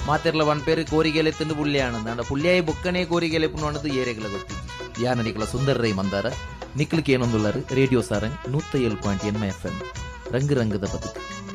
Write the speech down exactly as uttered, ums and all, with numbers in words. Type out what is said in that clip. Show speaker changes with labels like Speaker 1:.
Speaker 1: ಮಾತೆರ್ಲ ಒನ್ ಪೇರು ಕೋರಿಗೆಲೆ ತಿಂದು ಪುಳ್ಳಿಯಾನಂದ ಅಂಡ ಪುಳ್ಳಿಯಾಯಿ ಬೊಕ್ಕನೆ ಕೋರಿಗೆಲೆ ಪುಣ್ಣದು ಏರೆಗಳ ಗೊತ್ತಿ ಯಾನ ನಿಕಲ ಸುಂದರ ರೈ ಮಂದಾರ ನಿಕ್ಲಿಕ್ಕೆ ಏನೊಂದುಳ್ಳರು ರೇಡಿಯೋ ಸಾರಂಗ್ ನೂತ್ತ ಏಳು ಪಾಯಿಂಟ್ ಎನ್ ಎಫ್ ಎಂ ರಂಗು ರಂಗದ ಬದುಕು.